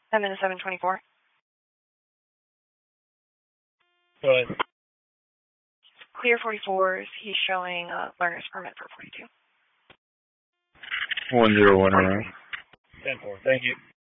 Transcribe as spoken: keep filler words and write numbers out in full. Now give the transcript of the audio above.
seven to seven twenty-four. Go ahead. Clear forty-fours. He's showing a learner's permit for forty-two. One zero one around. ten four. Thank you.